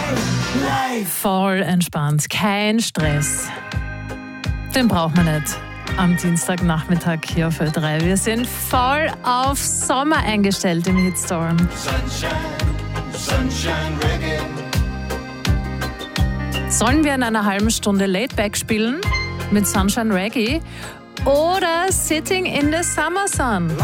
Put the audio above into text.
Voll entspannt, kein Stress. Den braucht man nicht am Dienstagnachmittag hier auf Ö3. Wir sind voll auf Sommer eingestellt im Hitstorm. Sunshine, sunshine reggae. Sollen wir in einer halben Stunde Laidback spielen mit Sunshine Reggae oder Sitting in the Summer Sun?